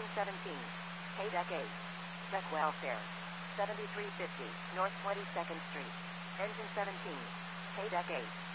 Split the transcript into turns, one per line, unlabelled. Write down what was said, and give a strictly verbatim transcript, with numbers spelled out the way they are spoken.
Engine seventeen. K-Deck eight. Deck welfare. seventy-three fifty, North twenty-second Street. Engine seventeen. K-Deck eight.